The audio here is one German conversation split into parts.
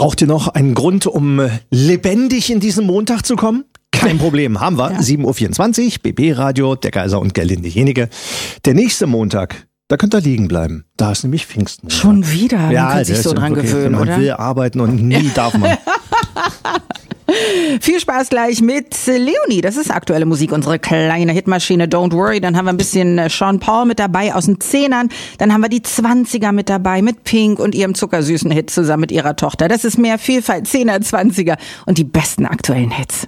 Braucht ihr noch einen Grund, um lebendig in diesen Montag zu kommen? Kein Problem, haben wir. Ja. 7.24 Uhr, BB Radio, der Kaiser und Gerlinde Jenige. Der nächste Montag, da könnt ihr liegen bleiben. Da ist nämlich Pfingsten. Schon wieder? Ja, man kann sich so dran gewöhnen, oder? Man will arbeiten und nie darf man. Viel Spaß gleich mit Leonie. Das ist aktuelle Musik, unsere kleine Hitmaschine Don't Worry. Dann haben wir ein bisschen Sean Paul mit dabei aus den 10ern. Dann haben wir die 20er mit dabei mit Pink und ihrem zuckersüßen Hit zusammen mit ihrer Tochter. Das ist mehr Vielfalt, 10er, 20er und die besten aktuellen Hits.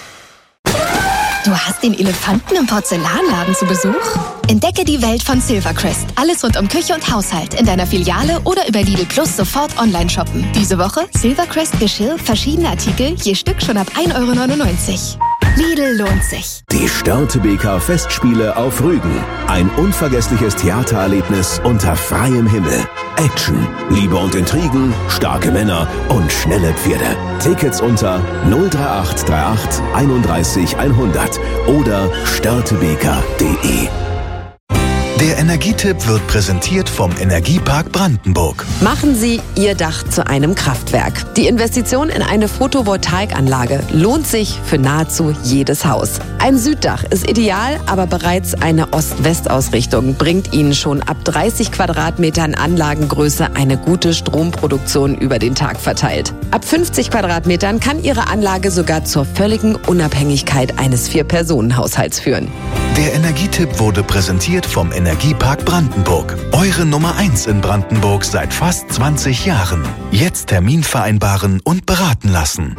Du hast den Elefanten im Porzellanladen zu Besuch? Entdecke die Welt von Silvercrest. Alles rund um Küche und Haushalt in deiner Filiale oder über Lidl Plus sofort online shoppen. Diese Woche Silvercrest Geschirr, verschiedene Artikel, je Stück schon ab 1,99 €. Lidl lohnt sich. Die Störtebeker Festspiele auf Rügen. Ein unvergessliches Theatererlebnis unter freiem Himmel. Action, Liebe und Intrigen, starke Männer und schnelle Pferde. Tickets unter 03838 31 100 oder störtebeker.de. Der Energietipp wird präsentiert vom Energiepark Brandenburg. Machen Sie Ihr Dach zu einem Kraftwerk. Die Investition in eine Photovoltaikanlage lohnt sich für nahezu jedes Haus. Ein Süddach ist ideal, aber bereits eine Ost-West-Ausrichtung bringt Ihnen schon ab 30 Quadratmetern Anlagengröße eine gute Stromproduktion über den Tag verteilt. Ab 50 Quadratmetern kann Ihre Anlage sogar zur völligen Unabhängigkeit eines 4-Personen-Haushalts führen. Der Energietipp wurde präsentiert vom Energiepark Brandenburg. Eure Nummer 1 in Brandenburg seit fast 20 Jahren. Jetzt Termin vereinbaren und beraten lassen.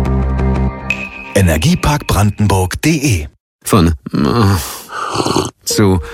Energieparkbrandenburg.de. Von zu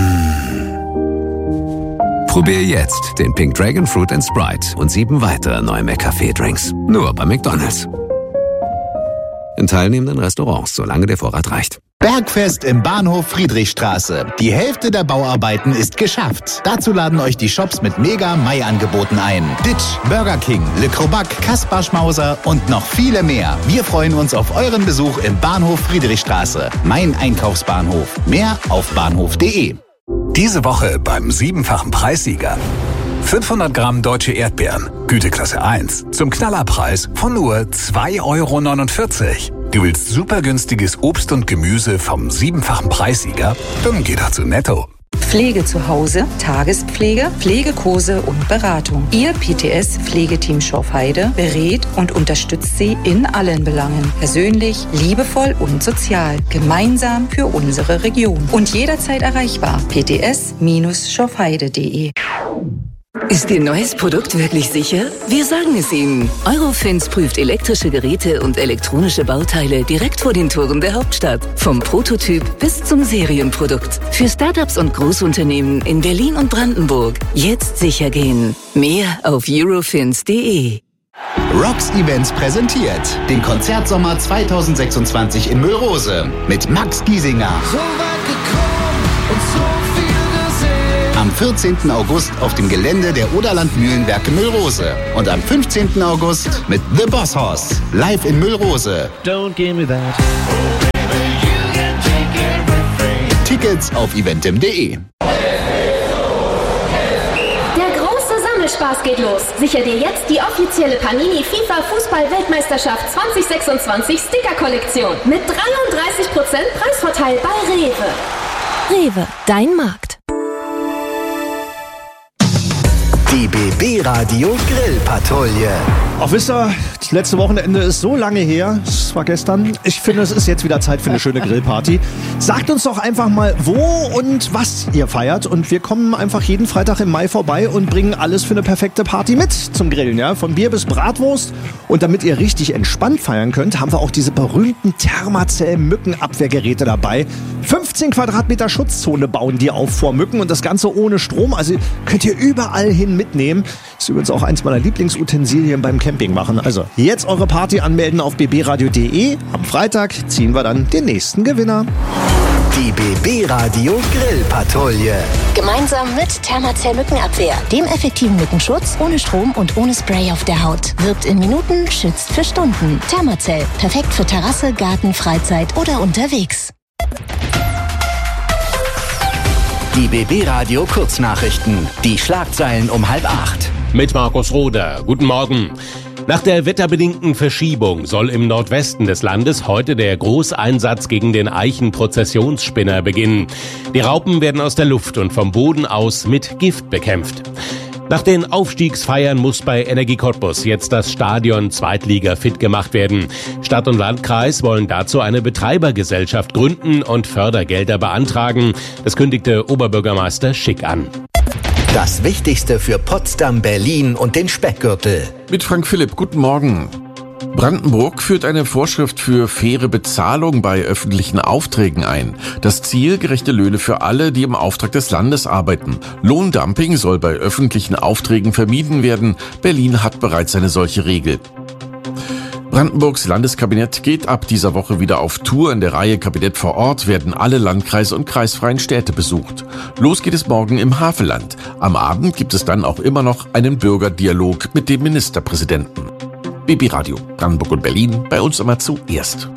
Probier jetzt den Pink Dragon Fruit & Sprite und 7 weitere neue McCafé-Drinks. Nur bei McDonald's. In teilnehmenden Restaurants, solange der Vorrat reicht. Bergfest im Bahnhof Friedrichstraße. Die Hälfte der Bauarbeiten ist geschafft. Dazu laden euch die Shops mit Mega-Mai-Angeboten ein. Ditch, Burger King, Le Crobac, Kaspar Schmauser und noch viele mehr. Wir freuen uns auf euren Besuch im Bahnhof Friedrichstraße. Mein Einkaufsbahnhof. Mehr auf bahnhof.de. Diese Woche beim 7-fachen Preissieger. 500 Gramm deutsche Erdbeeren, Güteklasse 1, zum Knallerpreis von nur 2,49 €. Du willst super günstiges Obst und Gemüse vom 7-fachen Preissieger? Dann geh doch zu Netto. Pflege zu Hause, Tagespflege, Pflegekurse und Beratung. Ihr PTS-Pflegeteam Schorfheide berät und unterstützt Sie in allen Belangen. Persönlich, liebevoll und sozial. Gemeinsam für unsere Region. Und jederzeit erreichbar. pts-schorfheide.de. Ist Ihr neues Produkt wirklich sicher? Wir sagen es Ihnen. Eurofins prüft elektrische Geräte und elektronische Bauteile direkt vor den Toren der Hauptstadt. Vom Prototyp bis zum Serienprodukt. Für Startups und Großunternehmen in Berlin und Brandenburg. Jetzt sicher gehen. Mehr auf eurofins.de. Rocks Events präsentiert den Konzertsommer 2026 in Müllrose mit Max Giesinger. So weit gekommen und so viel gesehen. Am 14. August auf dem Gelände der Oderland Mühlenwerke Müllrose. Und am 15. August mit The Boss Hoss. Live in Müllrose. Don't give me that. Tickets auf eventim.de. Spaß geht los. Sicher dir jetzt die offizielle Panini FIFA Fußball-Weltmeisterschaft 2026 Sticker-Kollektion mit 33% Preisvorteil bei Rewe. Rewe, dein Markt. Die BB Radio Grillpatrouille. Auch wisst ihr, das letzte Wochenende ist so lange her, es war gestern. Ich finde, es ist jetzt wieder Zeit für eine schöne Grillparty. Sagt uns doch einfach mal, wo und was ihr feiert und wir kommen einfach jeden Freitag im Mai vorbei und bringen alles für eine perfekte Party mit zum Grillen, ja, von Bier bis Bratwurst. Und damit ihr richtig entspannt feiern könnt, haben wir auch diese berühmten Thermacell-Mückenabwehrgeräte dabei. 15 Quadratmeter Schutzzone bauen die auf vor Mücken und das Ganze ohne Strom, also könnt ihr überall hin mitnehmen. Ist übrigens auch eins meiner Lieblingsutensilien beim Camping machen. Also jetzt eure Party anmelden auf bbradio.de. Am Freitag ziehen wir dann den nächsten Gewinner. Die BB Radio Grillpatrouille. Gemeinsam mit Thermacell Mückenabwehr, dem effektiven Mückenschutz ohne Strom und ohne Spray auf der Haut. Wirkt in Minuten, schützt für Stunden. Thermacell, perfekt für Terrasse, Garten, Freizeit oder unterwegs. Die BB Radio Kurznachrichten. Die Schlagzeilen um 7:30. Mit Markus Roder. Guten Morgen. Nach der wetterbedingten Verschiebung soll im Nordwesten des Landes heute der Großeinsatz gegen den Eichenprozessionsspinner beginnen. Die Raupen werden aus der Luft und vom Boden aus mit Gift bekämpft. Nach den Aufstiegsfeiern muss bei Energie Cottbus jetzt das Stadion Zweitliga fit gemacht werden. Stadt und Landkreis wollen dazu eine Betreibergesellschaft gründen und Fördergelder beantragen. Das kündigte Oberbürgermeister Schick an. Das Wichtigste für Potsdam, Berlin und den Speckgürtel. Mit Frank Philipp, guten Morgen. Brandenburg führt eine Vorschrift für faire Bezahlung bei öffentlichen Aufträgen ein. Das Ziel: gerechte Löhne für alle, die im Auftrag des Landes arbeiten. Lohndumping soll bei öffentlichen Aufträgen vermieden werden. Berlin hat bereits eine solche Regel. Brandenburgs Landeskabinett geht ab dieser Woche wieder auf Tour. In der Reihe Kabinett vor Ort werden alle Landkreise und kreisfreien Städte besucht. Los geht es morgen im Havelland. Am Abend gibt es dann auch immer noch einen Bürgerdialog mit dem Ministerpräsidenten. BB Radio, Brandenburg und Berlin, bei uns immer zuerst.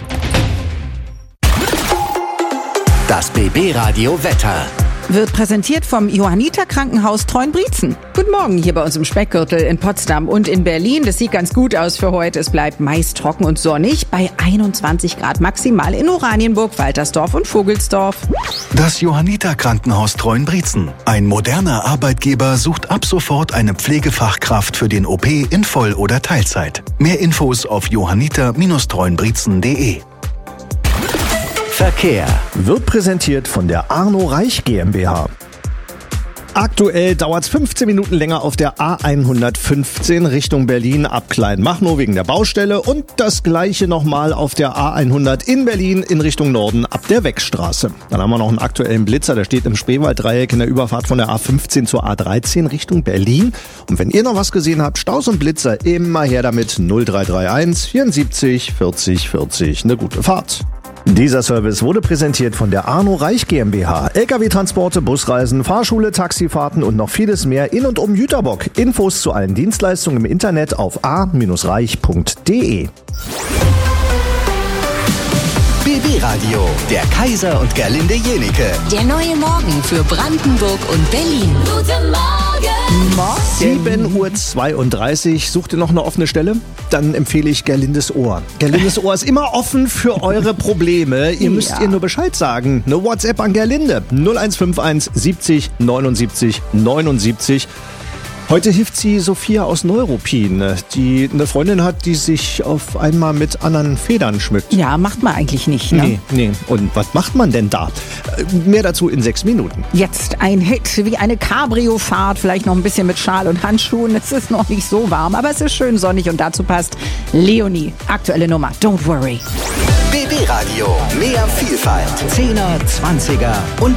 Das BB Radio Wetter wird präsentiert vom Johanniter Krankenhaus Treuenbrietzen. Guten Morgen hier bei uns im Speckgürtel in Potsdam und in Berlin. Das sieht ganz gut aus für heute. Es bleibt meist trocken und sonnig bei 21 Grad maximal in Oranienburg, Waltersdorf und Vogelsdorf. Das Johanniter Krankenhaus Treuenbrietzen. Ein moderner Arbeitgeber sucht ab sofort eine Pflegefachkraft für den OP in Voll- oder Teilzeit. Mehr Infos auf johanniter-treuenbrietzen.de. Verkehr wird präsentiert von der Arno Reich GmbH. Aktuell dauert es 15 Minuten länger auf der A115 Richtung Berlin ab Kleinmachnow wegen der Baustelle und das gleiche nochmal auf der A100 in Berlin in Richtung Norden ab der Weckstraße. Dann haben wir noch einen aktuellen Blitzer, der steht im Spreewalddreieck in der Überfahrt von der A15 zur A13 Richtung Berlin. Und wenn ihr noch was gesehen habt, Staus und Blitzer, immer her damit 0331 74 40 40. Eine gute Fahrt. Dieser Service wurde präsentiert von der Arno Reich GmbH. LKW-Transporte, Busreisen, Fahrschule, Taxifahrten und noch vieles mehr in und um Jüterbock. Infos zu allen Dienstleistungen im Internet auf a-reich.de. BB Radio, der Kaiser und Gerlinde Jenike. Der neue Morgen für Brandenburg und Berlin. Guten Morgen! 7:32 Uhr. Sucht ihr noch eine offene Stelle? Dann empfehle ich Gerlindes Ohr. Gerlindes Ohr ist immer offen für eure Probleme. Ihr müsst ihr nur Bescheid sagen. Eine WhatsApp an Gerlinde. 0151 70 79 79. Heute hilft sie Sophia aus Neuruppin, die eine Freundin hat, die sich auf einmal mit anderen Federn schmückt. Ja, macht man eigentlich nicht, ne? Nee. Und was macht man denn da? Mehr dazu in 6 Minuten. Jetzt ein Hit wie eine Cabrio-Fahrt, vielleicht noch ein bisschen mit Schal und Handschuhen. Es ist noch nicht so warm, aber es ist schön sonnig und dazu passt Leonie. Aktuelle Nummer, Don't Worry. BB Radio, mehr Vielfalt. 10er, 20er und